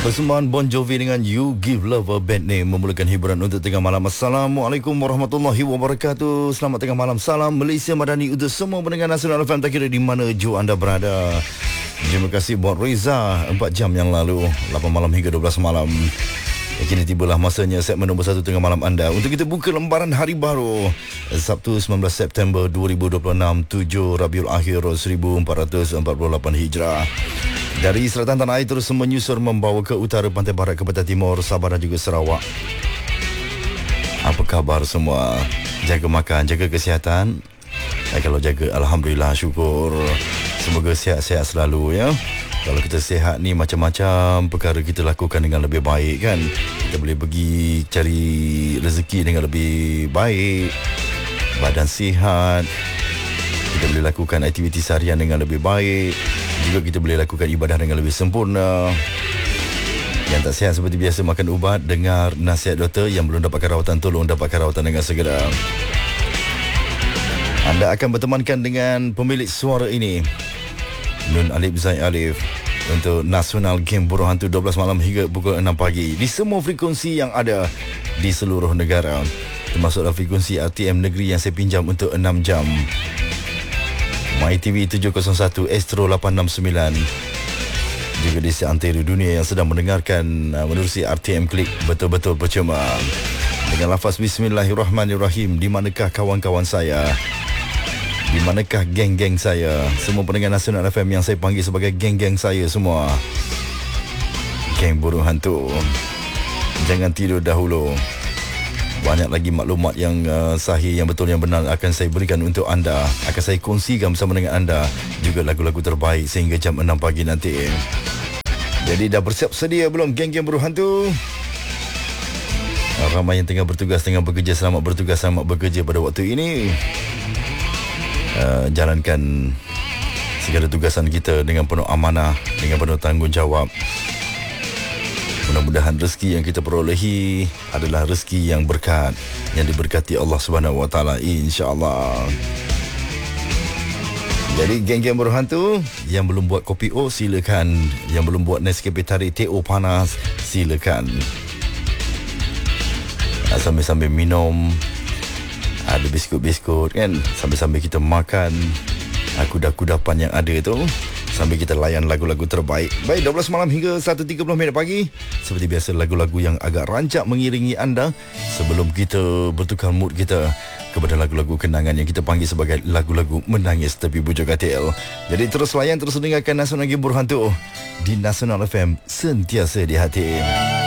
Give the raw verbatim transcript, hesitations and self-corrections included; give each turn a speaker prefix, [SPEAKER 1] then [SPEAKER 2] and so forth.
[SPEAKER 1] Persembahan Bon Jovi dengan You Give Love a Bad Name memulakan hiburan untuk tengah malam. Assalamualaikum warahmatullahi wabarakatuh. Selamat tengah malam. Salam Malaysia Madani untuk semua pendengar Nasional F M, tak kira di mana ju anda berada. Terima kasih buat Reza empat jam yang lalu, lapan malam hingga dua belas malam. Kini tibalah masanya segmen nombor satu tengah malam anda untuk kita buka lembaran hari baru Sabtu sembilan belas September dua ribu dua puluh enam, tujuh Rabiul Akhir seribu empat ratus empat puluh lapan Hijrah. Dari selatan tanah air terus menyusur membawa ke utara, pantai barat ke pantai timur, Sabah dan juga Sarawak. Apa khabar semua? Jaga makan, jaga kesihatan. Eh, kalau jaga, Alhamdulillah, syukur. Semoga sihat-sihat selalu ya. Kalau kita sihat ni, macam-macam perkara kita lakukan dengan lebih baik kan. Kita boleh pergi cari rezeki dengan lebih baik, badan sihat. Kita boleh lakukan aktiviti harian dengan lebih baik. Juga kita boleh lakukan ibadah dengan lebih sempurna. Yang tak sihat seperti biasa makan ubat, dengar nasihat doktor. Yang belum dapatkan rawatan, tolong dapatkan rawatan dengan segera. Anda akan bertemankan dengan pemilik suara ini, Nun Alif Zaid Alif, untuk Nasional Game Burung Hantu dua belas malam hingga pukul enam pagi di semua frekuensi yang ada di seluruh negara, termasuklah frekuensi R T M negeri yang saya pinjam untuk enam jam. MyTV tujuh kosong satu, Astro lapan enam sembilan. Juga di seantero dunia yang sedang mendengarkan uh, menerusi R T M Klik, betul-betul percuma. Dengan lafaz Bismillahirrahmanirrahim. Di manakah kawan-kawan saya? Di manakah geng-geng saya? Semua pendengar Nasional F M yang saya panggil sebagai geng-geng saya semua. Geng Burung Hantu, jangan tidur dahulu. Banyak lagi maklumat yang uh, sahih, yang betul, yang benar akan saya berikan untuk anda. Akan saya kongsikan bersama dengan anda. Juga lagu-lagu terbaik sehingga jam enam pagi nanti. Jadi dah bersiap sedia belum geng-geng Burung Hantu? Ramai yang tengah bertugas, tengah bekerja. Selamat bertugas, selamat bekerja pada waktu ini. Uh, jalankan segala tugasan kita dengan penuh amanah, dengan penuh tanggungjawab. Mudah-mudahan rezeki yang kita perolehi adalah rezeki yang berkat, yang diberkati Allah Subhanahu Wa Taala, insya-Allah. Jadi geng-geng Burung Hantu yang belum buat kopi O, silakan. Yang belum buat Nescafe tarik T O panas, silakan. Sambil-sambil minum, ada biskut-biskut kan, sambil-sambil kita makan kuda-kudapan yang ada tu, sambil kita layan lagu-lagu terbaik. Baik, dua belas malam hingga satu tiga puluh minit pagi. Seperti biasa, lagu-lagu yang agak rancak mengiringi anda sebelum kita bertukar mood kita kepada lagu-lagu kenangan yang kita panggil sebagai lagu-lagu menangis tepi bujur katil. Jadi terus layan, terus dengarkan Nasional Game Burung Hantu di Nasional F M, sentiasa di hati.